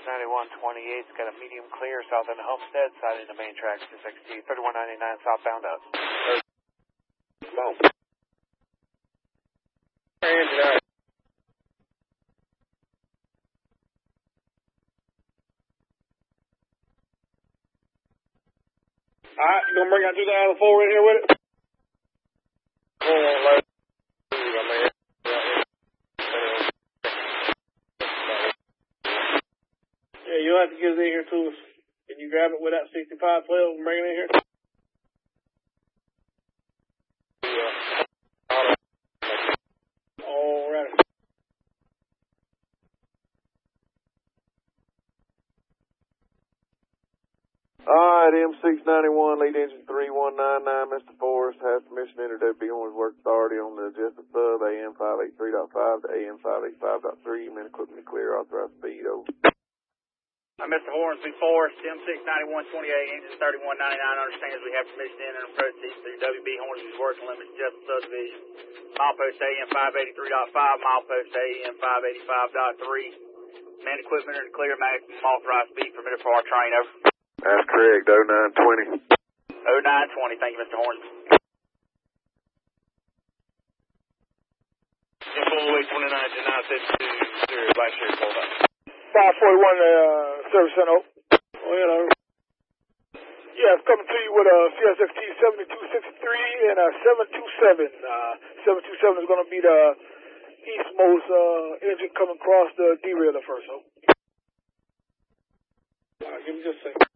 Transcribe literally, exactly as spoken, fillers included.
ninety-one twenty-eight's got a medium clear south in the Homestead, side in the main track, six X T, thirty-one ninety-nine southbound up. Boom. Engine out. Alright, you gonna bring out two thousand four in here with it? Hold on, like, yeah, you'll have to get it in here to us. Can you grab it with that sixty-five twelve and bring it in here? Alright. Alright, M six ninety-one, lead engine three one nine nine, Mister Forrest, has permission to enter W B Horns Work Authority on the adjusted sub, A M five eighty-three point five to A M five eighty-five point three, main equipment clear, authorized speed, over. Uh, Mister Hornsby Forrest, M six ninety-one twenty-eight, engine thirty-one ninety-nine, understands we have permission to enter and approach east through W B Hornsby's working limits, adjusted subdivision. Milepost A M five eighty-three point five, milepost A M five eighty-five point three. Main equipment in the clear, maximum authorized speed permitted for our train, over. That's correct, oh nine twenty. oh nine twenty, thank you, Mister Hornsby. Info eight twenty-nine to nine fifty-two, zero, Black Shirt, hold on. five forty-one, uh, service center. Oh, hello. Yeah, it's coming to you with a C S X T seventy-two sixty-three and a seven two seven. Uh, seven two seven is going to be the eastmost uh, engine coming across the derailer first, so. All right, give me just a second.